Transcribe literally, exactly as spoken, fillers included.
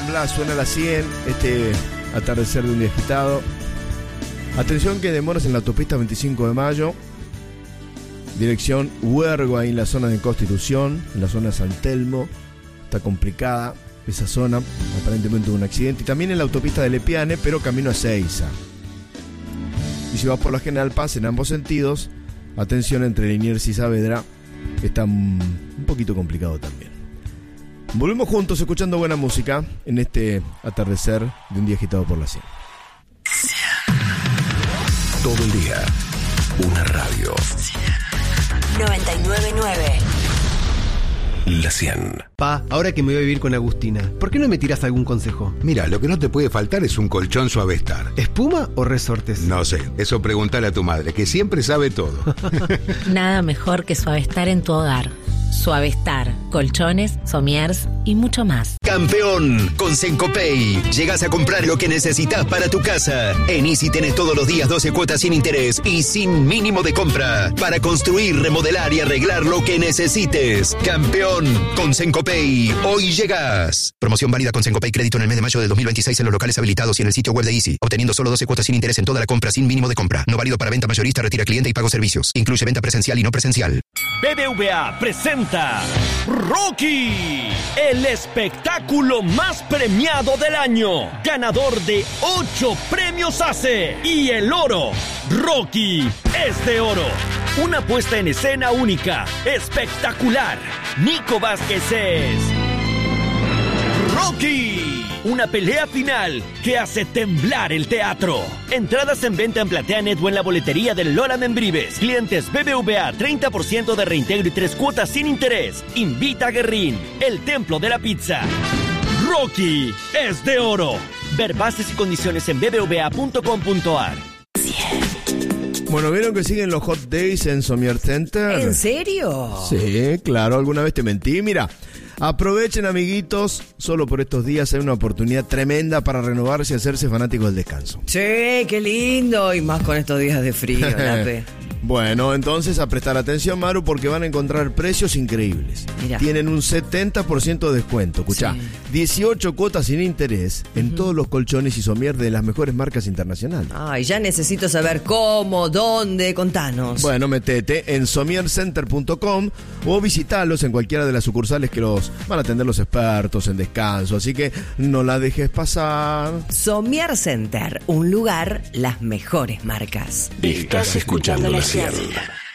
bla, suena a las cien, este atardecer de un día agitado. Atención que demoras en la autopista veinticinco de mayo, dirección Huergo, ahí en la zona de Constitución, en la zona de San Telmo. Está complicada esa zona, aparentemente hubo un accidente. Y también en la autopista de Lepiane, pero camino a Seiza. Y si vas por la General Paz en ambos sentidos, atención entre Liniers y Saavedra, que está un poquito complicado también. Volvemos juntos escuchando buena música en este atardecer de un día agitado por la cien. Todo el día, una radio. noventa y nueve punto nueve. La cien. Pa, ahora que me voy a vivir con Agustina, ¿por qué no me tiras algún consejo? Mira, lo que no te puede faltar es un colchón Suavestar. ¿Espuma o resortes? No sé, eso preguntale a tu madre, que siempre sabe todo. Nada mejor que Suavestar en tu hogar. Suavestar, colchones, somiers y mucho más. Campeón, con Sencopay. Llegas a comprar lo que necesitas para tu casa. En Easy tenés todos los días doce cuotas sin interés y sin mínimo de compra. Para construir, remodelar y arreglar lo que necesites. Campeón, con Sencopay. Hoy llegas. Promoción válida con Sencopay Crédito en el mes de mayo del dos mil veintiséis en los locales habilitados y en el sitio web de Easy. Obteniendo solo doce cuotas sin interés en toda la compra sin mínimo de compra. No válido para venta mayorista, retira cliente y pago servicios. Incluye venta presencial y no presencial. B B V A presenta Rocky, el espectáculo más premiado del año, ganador de ocho premios A C E y el oro. Rocky es de oro. Una puesta en escena única, espectacular. Nico Vázquez es Rocky. Una pelea final que hace temblar el teatro. Entradas en venta en PlateaNet o en la boletería del Lola Membrives. Clientes B B V A, treinta por ciento de reintegro y tres cuotas sin interés. Invita a Guerrín, el templo de la pizza. Rocky es de oro. Ver bases y condiciones en b b v a punto com punto a r. Bueno, ¿vieron que siguen los Hot Days en Somier Center? ¿En serio? Sí, claro, alguna vez te mentí. Mira, aprovechen, amiguitos, solo por estos días hay una oportunidad tremenda para renovarse y hacerse fanáticos del descanso. Sí, qué lindo, y más con estos días de frío, Lape. Bueno, entonces a prestar atención, Maru, porque van a encontrar precios increíbles. Mirá. Tienen un setenta por ciento de descuento. Escuchá, sí. dieciocho cuotas sin interés en uh-huh. todos los colchones y somier de las mejores marcas internacionales. Ay, ya necesito saber cómo, dónde, contanos. Bueno, metete en somier center punto com o visitalos en cualquiera de las sucursales que los van a atender los expertos en descanso. Así que no la dejes pasar. Somier Center, un lugar, las mejores marcas. Estás escuchando la cien.